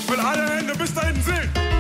Ich will alle Hände bis da hinten sehen.